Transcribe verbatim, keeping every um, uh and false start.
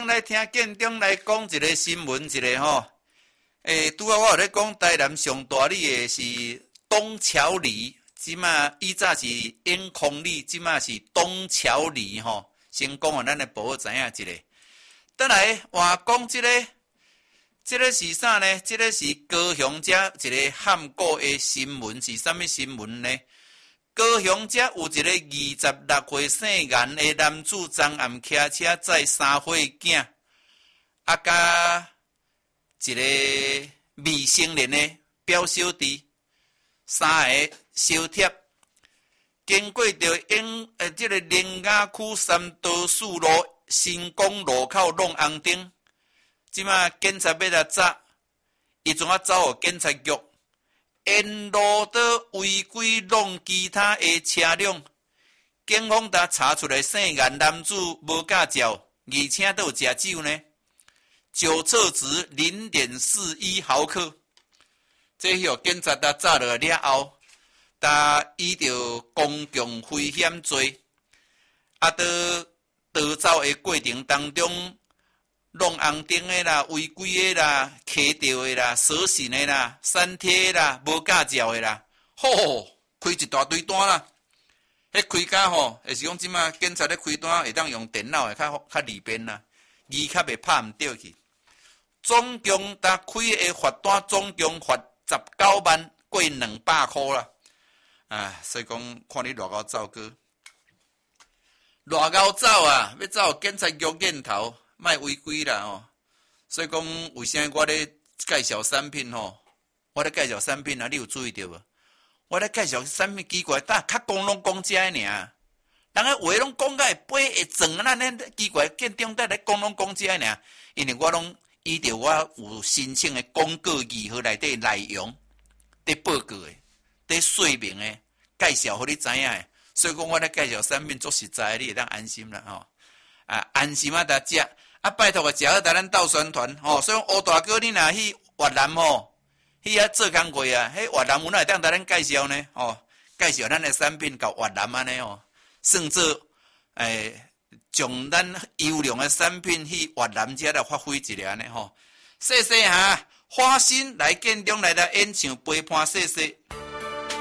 来听建中来讲一个新闻，一个吼，诶，拄啊，我有咧讲台南上大里的是东桥里，即马以早是永康里，即马是东桥里吼。先讲互咱的保知影一个。倒来话讲即个，即个是啥呢？即个是高雄遮一个汉国的新闻，是啥物新闻呢？高雄遮有一个二十六岁姓颜的男子，昨暗骑车载三岁囝，啊，甲一个未成年的表小弟，三个相贴，经过着永呃即个莲雅区三道四路新港路口弄红灯，即马警察要来抓，伊怎啊走互警察局？沿路道违规弄其他的车辆，警方才查出来姓颜男子无驾照，而且都有食酒呢，酒测值零点四一毫克。这许警察才抓落了后，他依着公共危险罪，啊，在逃走的过程当中。弄红灯的啦，违规的啦，骑掉的啦，锁信的啦，删帖的啦，无驾照的啦，吼，开一大堆单啦。迄开甲吼，也是讲即马警察咧开单会当用电脑的较较利便啦，字较袂拍毋对去。总共搭开的罚单总共罚十九万过两百箍啦。啊，所以讲看你偌高走过，偌高走啊，要走警察局镜头。卖违规啦吼，所以讲为啥我咧介绍产品吼？我咧介绍产品啊，你有注意到无？我咧介绍产品奇怪，但较讲拢讲遮个尔，人个话拢讲甲会飞会撞啊，咱咧奇怪见中底咧讲拢讲遮个尔，因为我拢依照我有申请的广告字号内底内容，伫报告的，伫说明的，介绍互你知影的，所以讲我咧介绍产品足实在的，你会当安心啦吼，啊安心啊，大家。啊，拜托个，食好，甲咱斗宣传吼。所以乌大哥，你若去越南吼，去遐做工课啊，迄越南有哪会当甲咱介绍呢？吼，介绍咱的产品到越南安尼吼，算做诶，将咱优良的产品去越南遮来发挥一下呢吼。谢谢哈，花心来建中来来演唱陪伴谢谢。